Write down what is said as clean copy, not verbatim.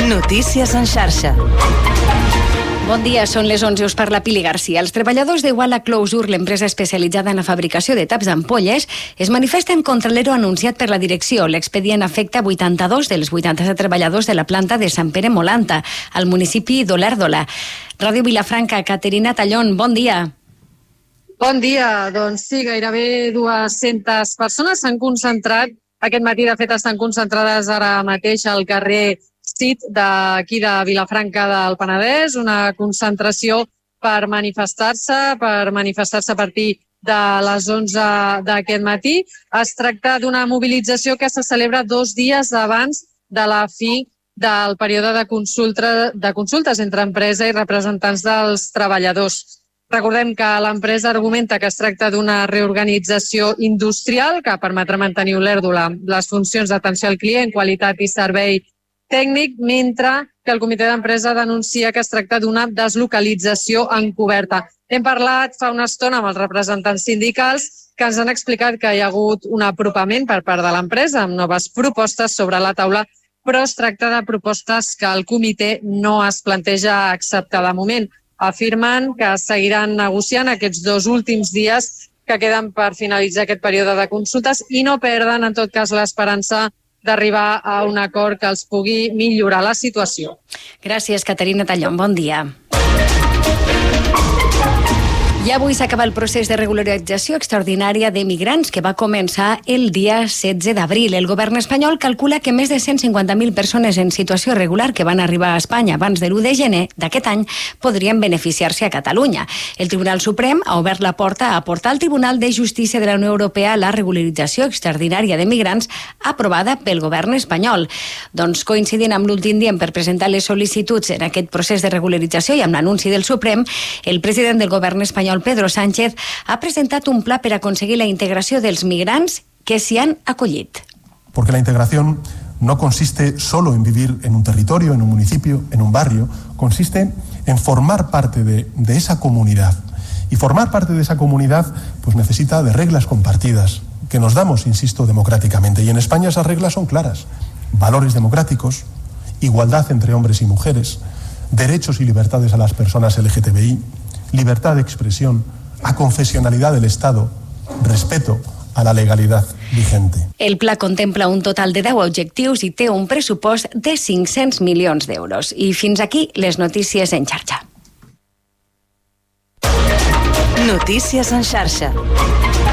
Notícies en xarxa. Bon dia, són les 11, us parla Pili Garcia. Els treballadors de Walla Closure, l'empresa especialitzada en la fabricació de taps d'ampolles, es manifesten contra l'ERO anunciat per la direcció. L'expedient afecta 82 dels 87 treballadors de la planta de Sant Pere Molanta, al municipi d'Olèrdola. Ràdio Vilafranca, Caterina Tallón, bon dia. Bon dia. Doncs sí, gairebé 200 persones s'han concentrat. Aquest matí, de fet, estan concentrades ara mateix al carrer Cid d'aquí de Vilafranca del Penedès, una concentració per manifestar-se a partir de les 11 d'aquest matí. Es tracta d'una mobilització que se celebra 2 dies abans de la fi del període de consultes entre empresa i representants dels treballadors. Recordem que l'empresa argumenta que es tracta d'una reorganització industrial que permetrà mantenir Olèrdola les funcions d'atenció al client, qualitat i servei tècnic, mentre que el comitè d'empresa denuncia que es tracta d'una deslocalització encoberta. Hem parlat fa una estona amb els representants sindicals que ens han explicat que hi ha hagut un apropament per part de l'empresa amb noves propostes sobre la taula, però es tracta de propostes que el comitè no es planteja acceptar de moment. Afirmen que seguiran negociant aquests 2 últims dies que queden per finalitzar aquest període de consultes i no perden, en tot cas, l'esperança d'arribar a un acord que els pugui millorar la situació. Gràcies, Caterina Tallón. Bon dia. I avui s'acaba el procés de regularització extraordinària de migrants que va començar el dia 16 d'abril. El govern espanyol calcula que més de 150.000 persones en situació irregular que van arribar a Espanya abans de l'1 de gener d'aquest any podrien beneficiar-se a Catalunya. El Tribunal Suprem ha obert la porta a portar al Tribunal de Justícia de la Unió Europea la regularització extraordinària de migrants aprovada pel govern espanyol. Doncs coincidint amb l'últim dia per presentar les sol·licituds en aquest procés de regularització i amb l'anunci del Suprem, el president del govern espanyol, Pedro Sánchez, ha presentat un pla per aconseguir la integració dels migrants que s'hi han acollit. Porque la integración no consiste solo en vivir en un territorio, en un municipio, en un barrio, consiste en formar parte de esa comunidad. Y formar parte de esa comunidad pues necesita de reglas compartidas, que nos damos, insisto, democráticamente. Y en España esas reglas son claras. Valores democráticos, igualdad entre hombres y mujeres, derechos y libertades a las personas LGTBI, libertad de expresión, aconfessionalidad del Estado, respeto a la legalidad vigente. El pla contempla un total de 10 objectius i té un pressupost de 500 milions d'euros. I fins aquí les notícies en xarxa. Notícies en xarxa.